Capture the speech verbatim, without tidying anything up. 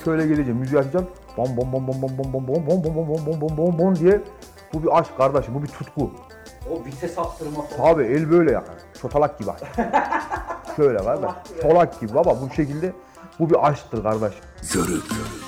şöyle geleceğim, müziği açacağım. Bom bom bom bom bom bom bom bom bom bom bom bom bom bom bom diye. Bu bir aşk kardeşim, bu bir tutku. O vites attırma falan. Tabii el böyle yakar. Çotalak gibi aşk. Şöyle kardeş. Çolak gibi baba bu şekilde. Bu bir aşktır kardeş. Zörük.